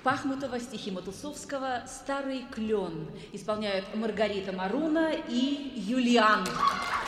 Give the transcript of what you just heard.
Пахмутова, стихи Матусовского «Старый клен». Исполняют Маргарита Маруна и Юлиан.